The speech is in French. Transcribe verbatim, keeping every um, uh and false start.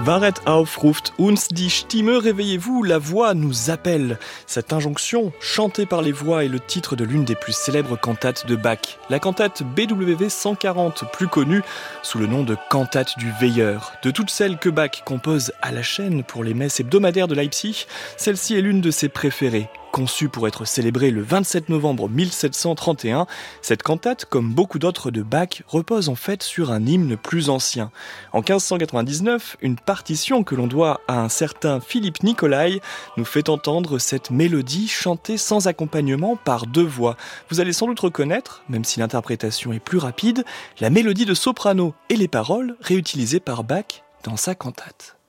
Waret auf ruft uns die Stimme, réveillez-vous, la voix nous appelle. Cette injonction, chantée par les voix, est le titre de l'une des plus célèbres cantates de Bach. La cantate B W V cent quarante, plus connue sous le nom de cantate du veilleur. De toutes celles que Bach compose à la chaîne pour les messes hebdomadaires de Leipzig, celle-ci est l'une de ses préférées. Conçue pour être célébrée le vingt-sept novembre mille sept cent trente et un, cette cantate, comme beaucoup d'autres de Bach, repose en fait sur un hymne plus ancien. En quinze cent quatre-vingt-dix-neuf, une partition que l'on doit à un certain Philippe Nicolai nous fait entendre cette mélodie chantée sans accompagnement par deux voix. Vous allez sans doute reconnaître, même si l'interprétation est plus rapide, la mélodie de soprano et les paroles réutilisées par Bach dans sa cantate.